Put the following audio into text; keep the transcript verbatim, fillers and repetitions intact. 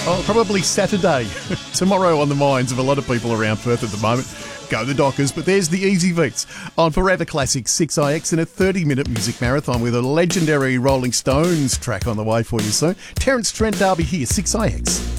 Oh, probably Saturday. Tomorrow on the minds of a lot of people around Perth at the moment. Go the Dockers, but there's the Easy Beats on Forever Classic six I X in a thirty-minute music marathon with a legendary Rolling Stones track on the way for you soon. Terence Trent D'Arby here, six I X.